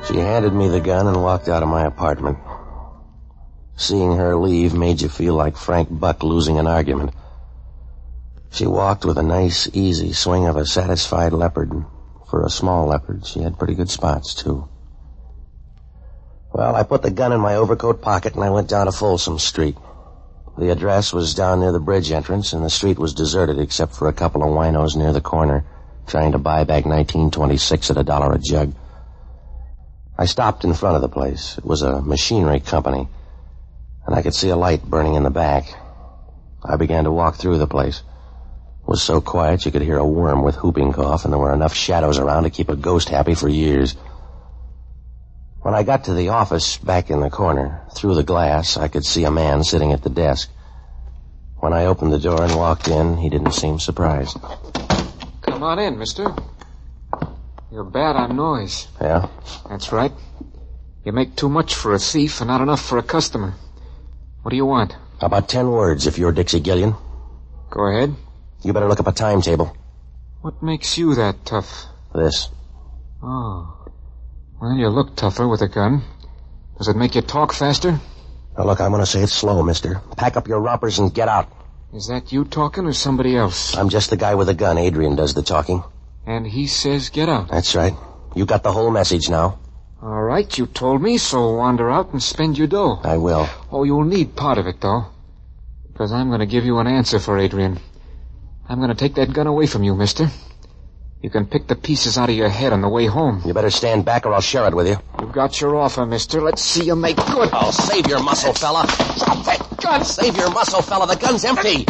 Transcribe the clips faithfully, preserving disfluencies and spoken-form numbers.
She handed me the gun and walked out of my apartment. Seeing her leave made you feel like Frank Buck losing an argument. She walked with a nice, easy swing of a satisfied leopard. For a small leopard, she had pretty good spots, too. Well, I put the gun in my overcoat pocket and I went down to Folsom Street. The address was down near the bridge entrance, and the street was deserted except for a couple of winos near the corner trying to buy back nineteen twenty-six at a dollar a jug. I stopped in front of the place. It was a machinery company, and I could see a light burning in the back. I began to walk through the place. It was so quiet you could hear a worm with whooping cough, and there were enough shadows around to keep a ghost happy for years. When I got to the office back in the corner, through the glass, I could see a man sitting at the desk. When I opened the door and walked in, he didn't seem surprised. Come on in, mister. You're bad on noise. Yeah? That's right. You make too much for a thief and not enough for a customer. What do you want? About ten words, if you're Dixie Gillian. Go ahead. You better look up a timetable. What makes you that tough? This. Oh. Well, you look tougher with a gun. Does it make you talk faster? Now, look, I'm going to say it slow, mister. Pack up your rompers and get out. Is that you talking or somebody else? I'm just the guy with a gun. Adrian does the talking. And he says get out. That's right. You got the whole message now. All right, you told me, so wander out and spend your dough. I will. Oh, you'll need part of it, though. Because I'm going to give you an answer for Adrian. I'm going to take that gun away from you, mister. You can pick the pieces out of your head on the way home. You better stand back or I'll share it with you. You've got your offer, mister. Let's see you make good. Oh, save your muscle, fella. Drop that gun. Save your muscle, fella. The gun's empty.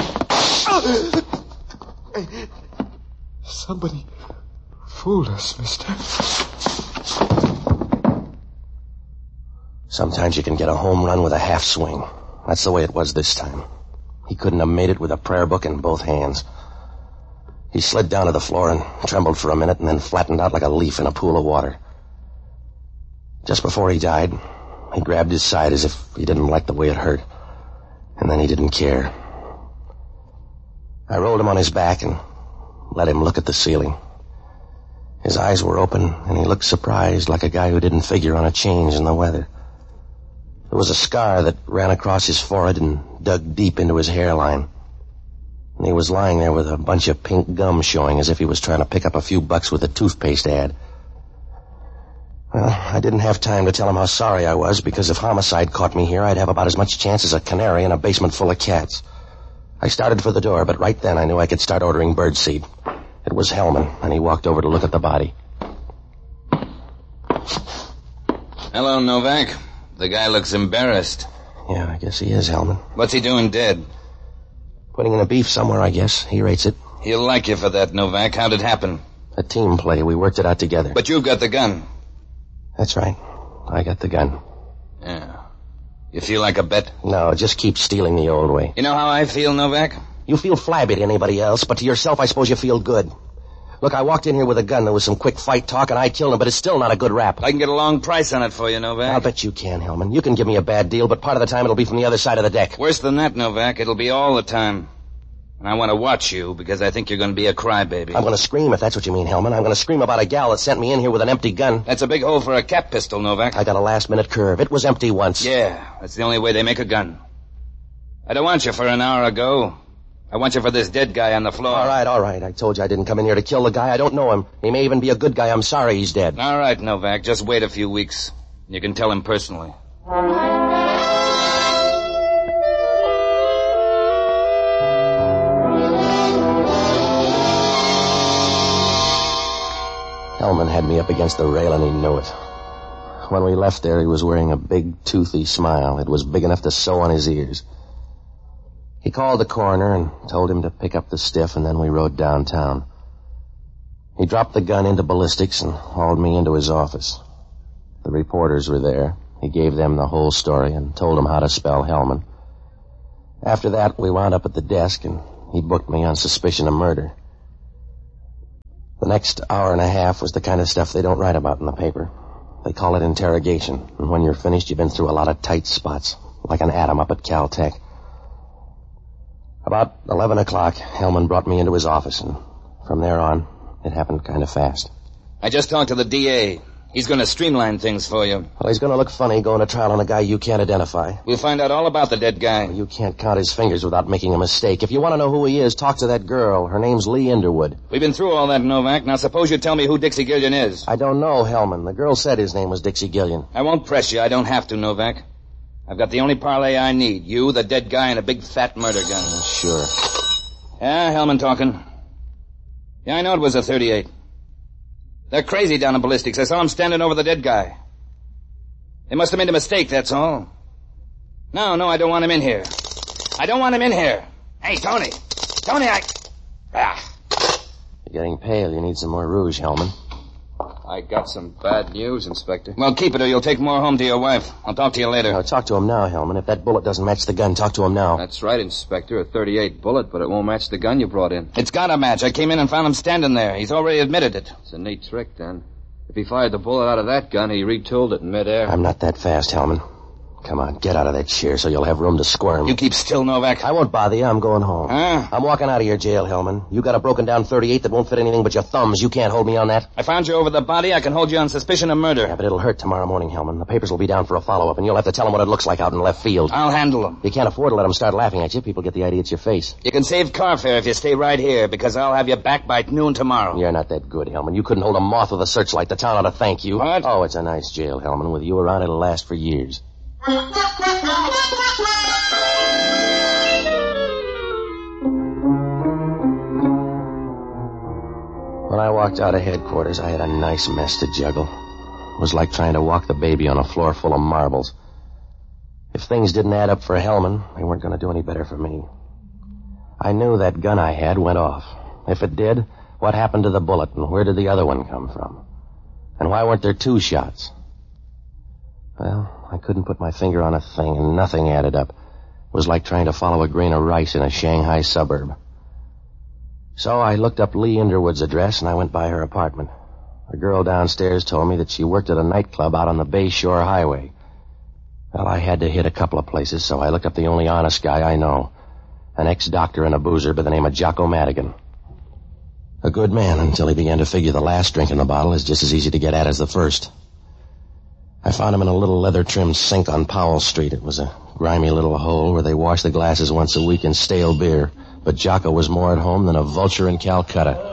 Somebody fooled us, mister. Sometimes you can get a home run with a half swing. That's the way it was this time. He couldn't have made it with a prayer book in both hands. He slid down to the floor and trembled for a minute and then flattened out like a leaf in a pool of water. Just before he died, he grabbed his side as if he didn't like the way it hurt. And then he didn't care. I rolled him on his back and let him look at the ceiling. His eyes were open and he looked surprised, like a guy who didn't figure on a change in the weather. There was a scar that ran across his forehead and dug deep into his hairline. And he was lying there with a bunch of pink gum showing as if he was trying to pick up a few bucks with a toothpaste ad. Well, I didn't have time to tell him how sorry I was, because if homicide caught me here, I'd have about as much chance as a canary in a basement full of cats. I started for the door, but right then I knew I could start ordering birdseed. It was Hellman, and he walked over to look at the body. Hello, Novak. The guy looks embarrassed. Yeah, I guess he is, Hellman. What's he doing dead? Putting in a beef somewhere, I guess. He rates it. He'll like you for that, Novak. How'd it happen? A team play. We worked it out together. But you've got the gun. That's right. I got the gun. Yeah. You feel like a bet? No, just keep stealing the old way. You know how I feel, Novak? You feel flabby to anybody else, but to yourself I suppose you feel good. Look, I walked in here with a gun. There was some quick fight talk, and I killed him, but it's still not a good rap. I can get a long price on it for you, Novak. I'll bet you can, Hellman. You can give me a bad deal, but part of the time it'll be from the other side of the deck. Worse than that, Novak. It'll be all the time. And I want to watch you, because I think you're going to be a crybaby. I'm going to scream, if that's what you mean, Hellman. I'm going to scream about a gal that sent me in here with an empty gun. That's a big hole for a cap pistol, Novak. I got a last-minute curve. It was empty once. Yeah, that's the only way they make a gun. I don't want you for an hour ago. I want you for this dead guy on the floor. All right, all right. I told you I didn't come in here to kill the guy. I don't know him. He may even be a good guy. I'm sorry he's dead. All right, Novak. Just wait a few weeks. You can tell him personally. Hellman had me up against the rail, and he knew it. When we left there, he was wearing a big, toothy smile. It was big enough to sew on his ears. He called the coroner and told him to pick up the stiff, and then we rode downtown. He dropped the gun into ballistics and hauled me into his office. The reporters were there. He gave them the whole story and told them how to spell Hellman. After that, we wound up at the desk, and he booked me on suspicion of murder. The next hour and a half was the kind of stuff they don't write about in the paper. They call it interrogation, and when you're finished, you've been through a lot of tight spots, like an atom up at Caltech. About eleven o'clock, Hellman brought me into his office, and from there on, it happened kind of fast. I just talked to the D A. He's going to streamline things for you. Well, he's going to look funny going to trial on a guy you can't identify. We'll find out all about the dead guy. Well, you can't count his fingers without making a mistake. If you want to know who he is, talk to that girl. Her name's Lee Underwood. We've been through all that, Novak. Now suppose you tell me who Dixie Gillian is. I don't know, Hellman. The girl said his name was Dixie Gillian. I won't press you. I don't have to, Novak. I've got the only parlay I need. You, the dead guy, and a big fat murder gun. Sure. Yeah, Hellman talking. Yeah, I know it was a thirty-eight. They're crazy down in ballistics. I saw him standing over the dead guy. They must have made a mistake, that's all. No, no, I don't want him in here. I don't want him in here. Hey, Tony. Tony, I... Ah. You're getting pale. You need some more rouge, Hellman. I got some bad news, Inspector. Well, keep it or you'll take more home to your wife. I'll talk to you later. Now, talk to him now, Hellman. If that bullet doesn't match the gun, talk to him now. That's right, Inspector. A thirty-eight bullet, but it won't match the gun you brought in. It's got a match. I came in and found him standing there. He's already admitted it. It's a neat trick, then. If he fired the bullet out of that gun, he retooled it in midair. I'm not that fast, Hellman. Come on, get out of that chair so you'll have room to squirm. You keep still, Novak. I won't bother you. I'm going home. Huh? I'm walking out of your jail, Hellman. You got a broken-down thirty-eight that won't fit anything but your thumbs. You can't hold me on that. I found you over the body. I can hold you on suspicion of murder. Yeah, but it'll hurt tomorrow morning, Hellman. The papers will be down for a follow-up, and you'll have to tell them what it looks like out in left field. I'll handle them. You can't afford to let them start laughing at you. People get the idea it's your face. You can save car fare if you stay right here, because I'll have you back by noon tomorrow. You're not that good, Hellman. You couldn't hold a moth with a searchlight. The town ought to thank you. What? Oh, it's a nice jail, Hellman. With you around, it'll last for years. When I walked out of headquarters, I had a nice mess to juggle. It was like trying to walk the baby on a floor full of marbles. If things didn't add up for Hellman, they weren't going to do any better for me. I knew that gun I had went off. If it did, what happened to the bullet, and where did the other one come from? And why weren't there two shots? Well, I couldn't put my finger on a thing, and nothing added up. It was like trying to follow a grain of rice in a Shanghai suburb. So I looked up Lee Underwood's address, and I went by her apartment. The girl downstairs told me that she worked at a nightclub out on the Bay Shore Highway. Well, I had to hit a couple of places, so I looked up the only honest guy I know. An ex-doctor and a boozer by the name of Jocko Madigan. A good man until he began to figure the last drink in the bottle is just as easy to get at as the first. I found him in a little leather-trimmed sink on Powell Street. It was a grimy little hole where they washed the glasses once a week in stale beer. But Jocko was more at home than a vulture in Calcutta.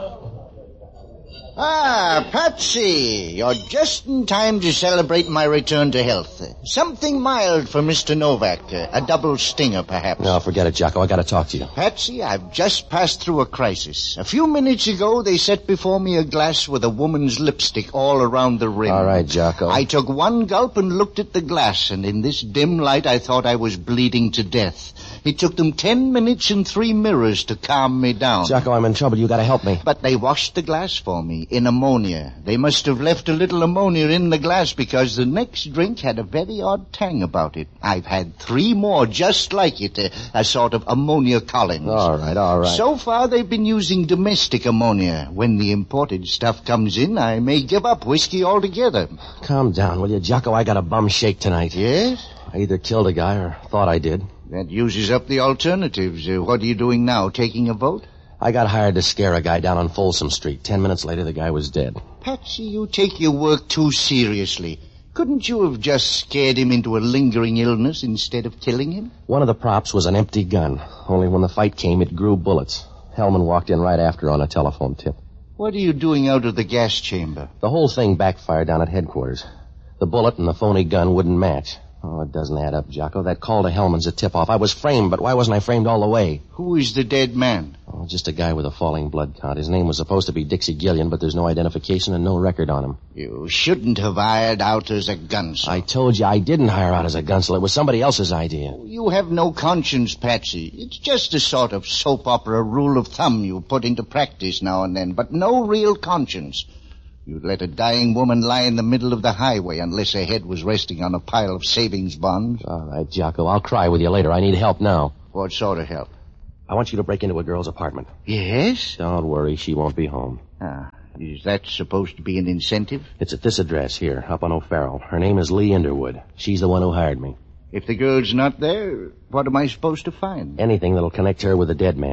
Ah, Patsy, you're just in time to celebrate my return to health. Something mild for Mister Novak. A double stinger, perhaps. No, forget it, Jocko. I gotta talk to you. Patsy, I've just passed through a crisis. A few minutes ago, they set before me a glass with a woman's lipstick all around the rim. All right, Jocko. I took one gulp and looked at the glass, and in this dim light, I thought I was bleeding to death. It took them ten minutes and three mirrors to calm me down. Jocko, I'm in trouble. You gotta help me. But they washed the glass for me in ammonia. They must have left a little ammonia in the glass because the next drink had a very odd tang about it. I've had three more just like it, a, a sort of ammonia Collins. All right, all right. So far, they've been using domestic ammonia. When the imported stuff comes in, I may give up whiskey altogether. Calm down, will you, Jocko? I got a bum shake tonight. Yes? I either killed a guy or thought I did. That uses up the alternatives. Uh, what are you doing now, taking a vote? I got hired to scare a guy down on Folsom Street. Ten minutes later, the guy was dead. Patsy, you take your work too seriously. Couldn't you have just scared him into a lingering illness instead of killing him? One of the props was an empty gun. Only when the fight came, it grew bullets. Hellman walked in right after on a telephone tip. What are you doing out of the gas chamber? The whole thing backfired down at headquarters. The bullet and the phony gun wouldn't match. Oh, it doesn't add up, Jocko. That call to Hellman's a tip-off. I was framed, but why wasn't I framed all the way? Who is the dead man? Oh, just a guy with a falling blood count. His name was supposed to be Dixie Gillian, but there's no identification and no record on him. You shouldn't have hired out as a gunsel. I told you I didn't hire out as a gunsel. It was somebody else's idea. You have no conscience, Patsy. It's just a sort of soap opera rule of thumb you put into practice now and then, but no real conscience. You'd let a dying woman lie in the middle of the highway unless her head was resting on a pile of savings bonds. All right, Jocko, I'll cry with you later. I need help now. What sort of help? I want you to break into a girl's apartment. Yes? Don't worry, she won't be home. Ah, is that supposed to be an incentive? It's at this address here, up on O'Farrell. Her name is Lee Underwood. She's the one who hired me. If the girl's not there, what am I supposed to find? Anything that'll connect her with the dead man.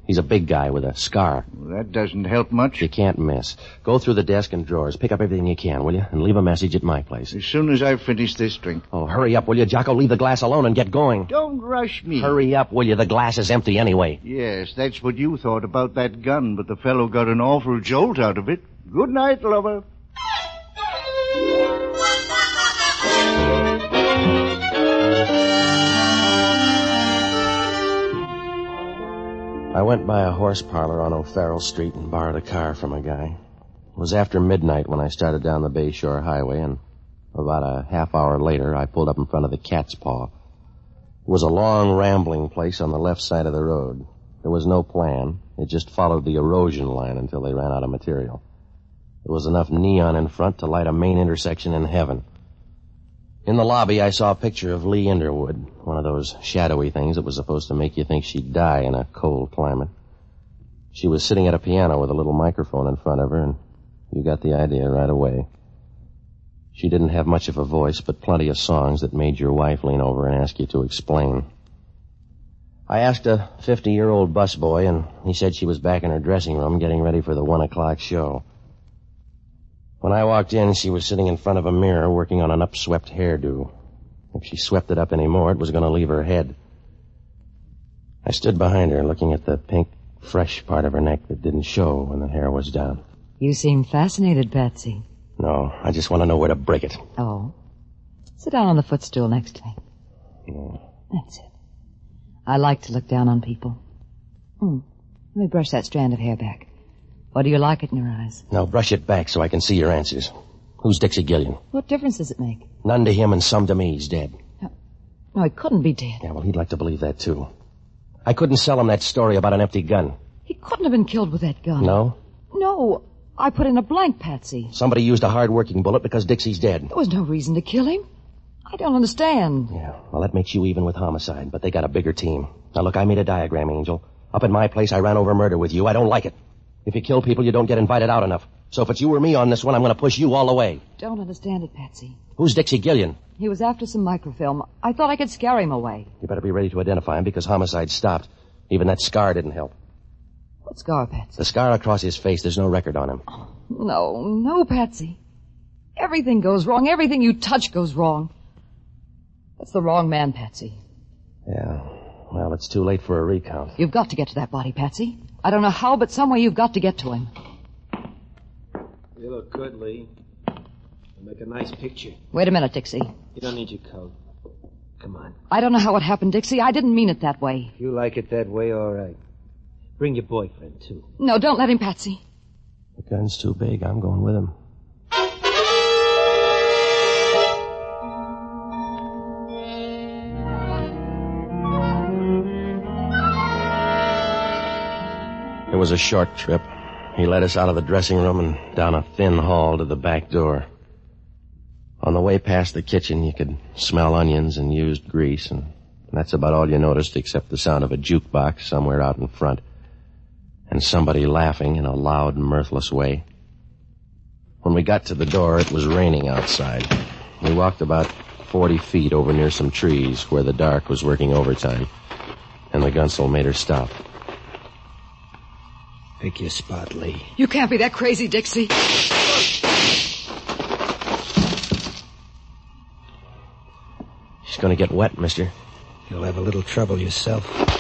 He's a big guy with a scar. Well, that doesn't help much. You can't miss. Go through the desk and drawers. Pick up everything you can, will you? And leave a message at my place. As soon as I've finished this drink. Oh, hurry up, will you, Jocko? Leave the glass alone and get going. Don't rush me. Hurry up, will you? The glass is empty anyway. Yes, that's what you thought about that gun, but the fellow got an awful jolt out of it. Good night, lover. I went by a horse parlor on O'Farrell Street and borrowed a car from a guy. It was after midnight when I started down the Bayshore Highway, and about a half hour later I pulled up in front of the Cat's Paw. It was a long, rambling place on the left side of the road. There was no plan. It just followed the erosion line until they ran out of material. There was enough neon in front to light a main intersection in heaven. In the lobby, I saw a picture of Lee Underwood, one of those shadowy things that was supposed to make you think she'd die in a cold climate. She was sitting at a piano with a little microphone in front of her, and you got the idea right away. She didn't have much of a voice, but plenty of songs that made your wife lean over and ask you to explain. I asked a fifty-year-old busboy, and he said she was back in her dressing room getting ready for the one o'clock show. When I walked in, she was sitting in front of a mirror working on an upswept hairdo. If she swept it up any more, it was going to leave her head. I stood behind her, looking at the pink, fresh part of her neck that didn't show when the hair was down. You seem fascinated, Patsy. No, I just want to know where to break it. Oh. Sit down on the footstool next to me. Yeah. That's it. I like to look down on people. Hmm. Let me brush that strand of hair back. What do you like it in your eyes? Now brush it back so I can see your answers. Who's Dixie Gillian? What difference does it make? None to him and some to me. He's dead. No, no, he couldn't be dead. Yeah, well, he'd like to believe that, too. I couldn't sell him that story about an empty gun. He couldn't have been killed with that gun. No? No. I put in a blank, Patsy. Somebody used a hard-working bullet because Dixie's dead. There was no reason to kill him. I don't understand. Yeah, well, that makes you even with homicide, but they got a bigger team. Now, look, I made a diagram, Angel. Up at my place, I ran over murder with you. I don't like it. If you kill people, you don't get invited out enough. So if it's you or me on this one, I'm going to push you all the way. Don't understand it, Patsy. Who's Dixie Gillian? He was after some microfilm. I thought I could scare him away. You better be ready to identify him because homicide stopped. Even that scar didn't help. What scar, Patsy? The scar across his face, there's no record on him. Oh, no, no, Patsy. Everything goes wrong. Everything you touch goes wrong. That's the wrong man, Patsy. Yeah. Well, it's too late for a recount. You've got to get to that body, Patsy. I don't know how, but some way you've got to get to him. You look good, Lee. You make a nice picture. Wait a minute, Dixie. You don't need your coat. Come on. I don't know how it happened, Dixie. I didn't mean it that way. If you like it that way, all right. Bring your boyfriend, too. No, don't let him, Patsy. The gun's too big. I'm going with him. It was a short trip. He led us out of the dressing room and down a thin hall to the back door. On the way past the kitchen, you could smell onions and used grease, and that's about all you noticed except the sound of a jukebox somewhere out in front and somebody laughing in a loud, mirthless way. When we got to the door, it was raining outside. We walked about forty feet over near some trees where the dark was working overtime, and the Gunsel made her stop. Pick your spot, Lee. You can't be that crazy, Dixie. She's going to get wet, mister. You'll have a little trouble yourself.